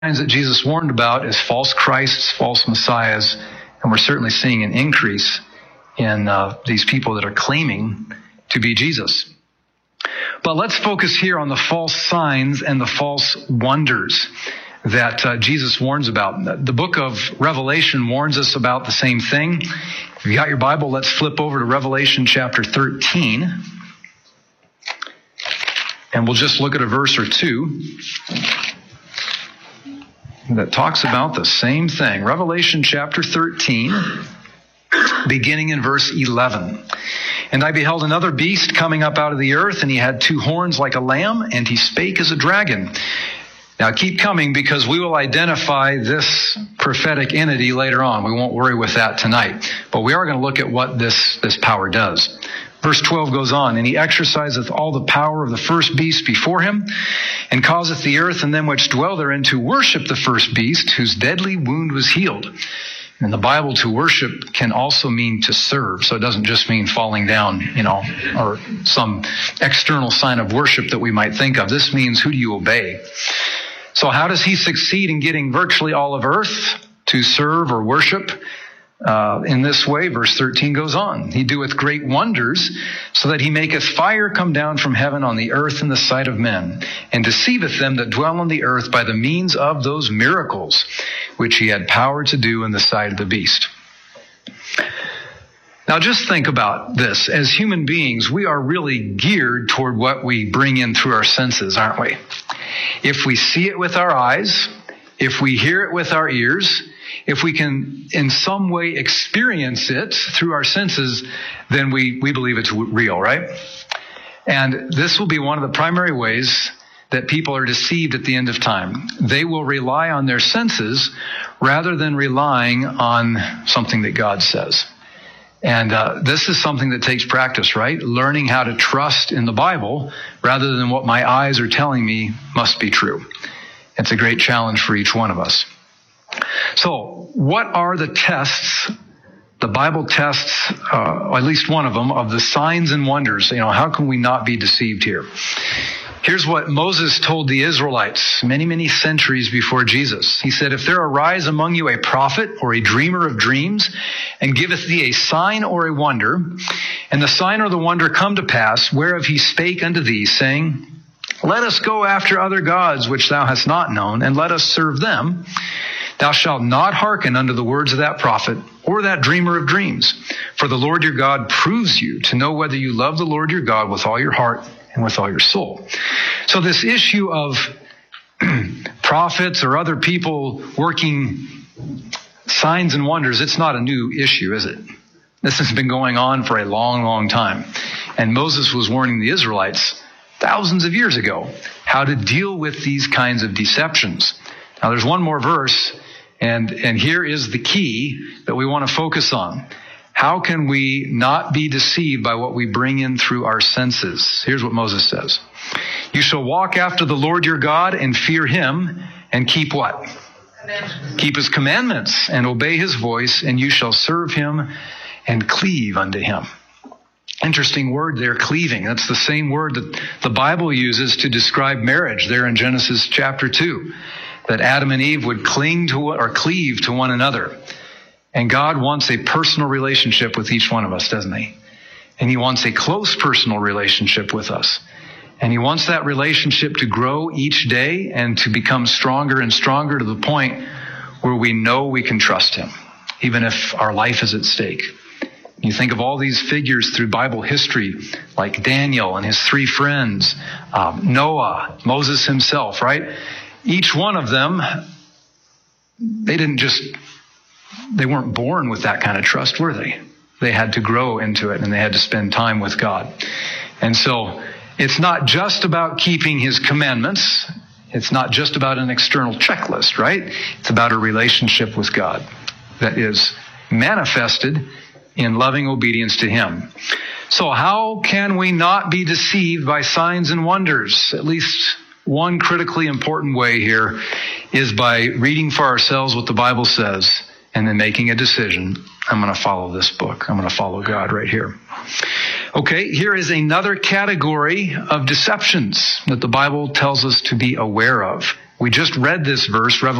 that Jesus warned about is false Christs, false messiahs, and we're certainly seeing an increase in these people that are claiming to be Jesus. But let's focus here on the false signs and the false wonders that Jesus warns about. The book of Revelation warns us about the same thing. If you got your Bible, let's flip over to Revelation chapter 13. And we'll just look at a verse or two that talks about the same thing. Revelation chapter 13, beginning in verse 11. And I beheld another beast coming up out of the earth, and he had 2 horns like a lamb, and he spake as a dragon. Now keep coming, because we will identify this prophetic entity later on. We won't worry with that tonight. But we are going to look at what this power does. Verse 12 goes on, and he exerciseth all the power of the first beast before him, and causeth the earth and them which dwell therein to worship the first beast, whose deadly wound was healed. In the Bible, to worship can also mean to serve. So it doesn't just mean falling down, or some external sign of worship that we might think of. This means, who do you obey? So how does he succeed in getting virtually all of earth to serve or worship? In this way, verse 13 goes on. He doeth great wonders, so that he maketh fire come down from heaven on the earth in the sight of men, and deceiveth them that dwell on the earth by the means of those miracles, which he had power to do in the sight of the beast. Now just think about this. As human beings, we are really geared toward what we bring in through our senses, aren't we? If we see it with our eyes, if we hear it with our ears, if we can in some way experience it through our senses, then we believe it's real, right? And this will be one of the primary ways that people are deceived at the end of time. They will rely on their senses rather than relying on something that God says. And this is something that takes practice, right? Learning how to trust in the Bible rather than what my eyes are telling me must be true. It's a great challenge for each one of us. So, what are the tests, the Bible tests, at least one of them, of the signs and wonders? How can we not be deceived here? Here's what Moses told the Israelites many, many centuries before Jesus. He said, if there arise among you a prophet or a dreamer of dreams, and giveth thee a sign or a wonder, and the sign or the wonder come to pass, whereof he spake unto thee, saying, let us go after other gods which thou hast not known, and let us serve them, thou shalt not hearken unto the words of that prophet or that dreamer of dreams. For the Lord your God proves you to know whether you love the Lord your God with all your heart and with all your soul. So this issue of prophets or other people working signs and wonders, it's not a new issue, is it? This has been going on for a long, long time. And Moses was warning the Israelites thousands of years ago how to deal with these kinds of deceptions. Now there's one more verse, and here is the key that we want to focus on. How can we not be deceived by what we bring in through our senses? Here's what Moses says. You shall walk after the Lord your God and fear him, and keep what? Keep his commandments and obey his voice, and you shall serve him and cleave unto him. Interesting word there, cleaving. That's the same word that the Bible uses to describe marriage there in Genesis chapter 2. That Adam and Eve would cling to or cleave to one another. And God wants a personal relationship with each one of us, doesn't he? And he wants a close personal relationship with us. And he wants that relationship to grow each day and to become stronger and stronger to the point where we know we can trust him, even if our life is at stake. You think of all these figures through Bible history, like Daniel and his 3 friends, Noah, Moses himself, right? Each one of them, they weren't born with that kind of trust, were they? They had to grow into it, and they had to spend time with God. And so it's not just about keeping his commandments. It's not just about an external checklist, right? It's about a relationship with God that is manifested in loving obedience to him. So how can we not be deceived by signs and wonders? At least one critically important way here is by reading for ourselves what the Bible says and then making a decision. I'm going to follow this book. I'm going to follow God right here. Okay, here is another category of deceptions that the Bible tells us to be aware of We just read this verse,